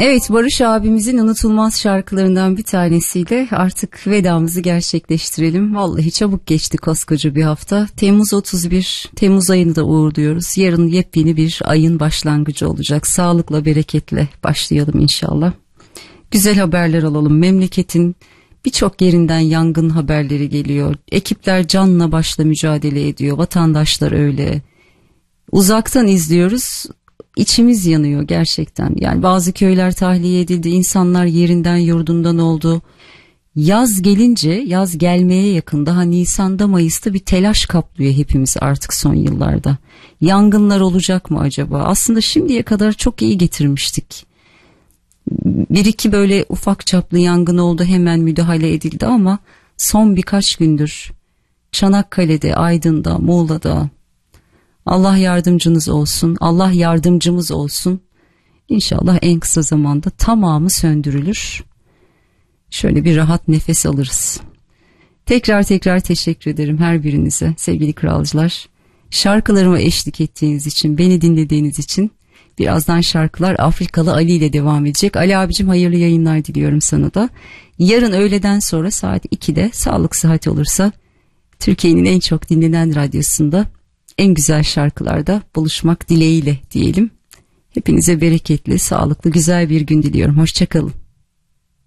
Evet, Barış abimizin unutulmaz şarkılarından bir tanesiyle artık vedamızı gerçekleştirelim. Vallahi çabuk geçti koskoca bir hafta. Temmuz 31, Temmuz ayını da uğurluyoruz. Yarın yepyeni bir ayın başlangıcı olacak. Sağlıkla, bereketle başlayalım inşallah. Güzel haberler alalım. Memleketin birçok yerinden yangın haberleri geliyor. Ekipler canla başla mücadele ediyor. Vatandaşlar öyle. Uzaktan izliyoruz. İçimiz yanıyor gerçekten. Yani bazı köyler tahliye edildi, insanlar yerinden yurdundan oldu. Yaz gelince, yaz gelmeye yakın, daha Nisan'da Mayıs'ta bir telaş kaplıyor hepimiz artık son yıllarda. Yangınlar olacak mı acaba? Aslında şimdiye kadar çok iyi getirmiştik. Bir iki böyle ufak çaplı yangın oldu, hemen müdahale edildi ama son birkaç gündür Çanakkale'de, Aydın'da, Muğla'da, Allah yardımcınız olsun, Allah yardımcımız olsun. İnşallah en kısa zamanda tamamı söndürülür. Şöyle bir rahat nefes alırız. Tekrar teşekkür ederim her birinize sevgili kralcılar. Şarkılarıma eşlik ettiğiniz için, beni dinlediğiniz için. Birazdan şarkılar Afrikalı Ali ile devam edecek. Ali abicim, hayırlı yayınlar diliyorum sana da. Yarın öğleden sonra saat 2'de sağlık sıhhat olursa Türkiye'nin en çok dinlenen radyosunda en güzel şarkılarda buluşmak dileğiyle diyelim. Hepinize bereketli, sağlıklı, güzel bir gün diliyorum. Hoşça kalın.